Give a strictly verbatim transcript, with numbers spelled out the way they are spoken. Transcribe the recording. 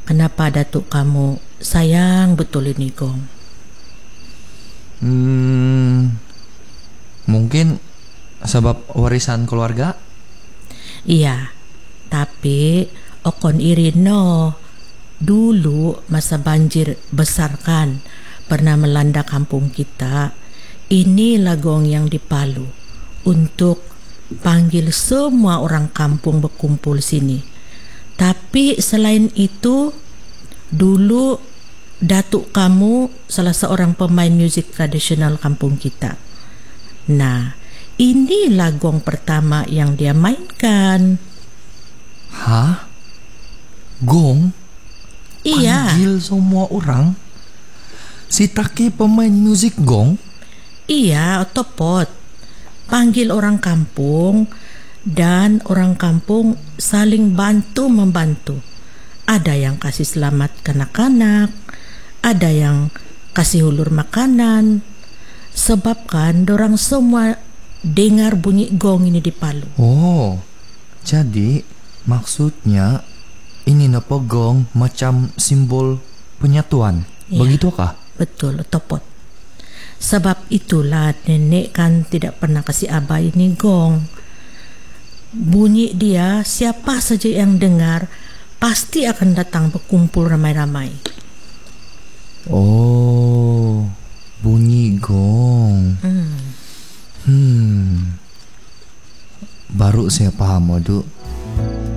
kenapa datuk kamu sayang betul ini gong? Hmm, mungkin sebab warisan keluarga. Iya, tapi okon irin no. Dulu masa banjir besar kan pernah melanda kampung kita. Inilah gong yang dipalu untuk panggil semua orang kampung berkumpul sini. Tapi selain itu, dulu datuk kamu salah seorang pemain musik tradisional kampung kita. Nah, inilah gong pertama yang dia mainkan. Hah? Gong? Iya. Panggil semua orang? Si Taki pemain musik gong? Iya, otopot. Panggil orang kampung dan orang kampung saling bantu-membantu. Ada yang kasih selamat kanak-kanak, ada yang kasih hulur makanan. Sebab kan dorang semua dengar bunyi gong ini di Palu. Oh, jadi maksudnya ini napa gong macam simbol penyatuan. Ya, Begitukah? betul, otopot. Sebab itulah nenek kan tidak pernah kasih abah ini gong. Bunyi dia, siapa saja yang dengar pasti akan datang berkumpul ramai-ramai. Oh, bunyi gong. Hmm. Hmm. Baru saya paham, Madu.